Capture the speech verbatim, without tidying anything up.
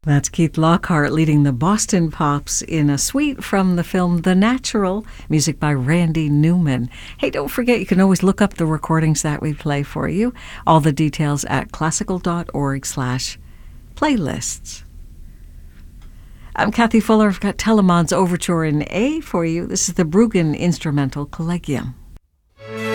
That's Keith Lockhart leading the Boston Pops in a suite from the film The Natural, music by Randy Newman. Hey, don't forget, you can always look up the recordings that we play for you. All the details at classical.org slash playlists. I'm Kathy Fuller. I've got Telemann's Overture in A for you. This is the Bruggen Instrumental Collegium.